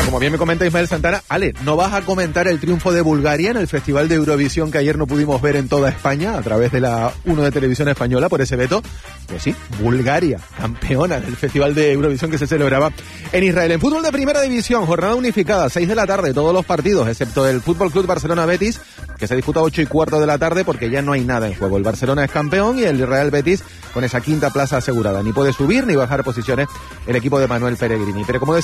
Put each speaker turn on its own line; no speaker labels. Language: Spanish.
Como bien me comenta Ismael Santana, Ale, ¿no vas a comentar el triunfo de Bulgaria en el Festival de Eurovisión que ayer no pudimos ver en toda España a través de la 1 de Televisión Española por ese veto? Pues sí, Bulgaria, campeona del Festival de Eurovisión que se celebraba en Israel. En fútbol de primera división, jornada unificada, 6 de la tarde, todos los partidos, excepto el Fútbol Club Barcelona Betis, que se disputa 8:15 de la tarde porque ya no hay nada en juego. El Barcelona es campeón y el Real Betis con esa quinta plaza asegurada. Ni puede subir ni bajar posiciones el equipo de Manuel Pellegrini. Pero como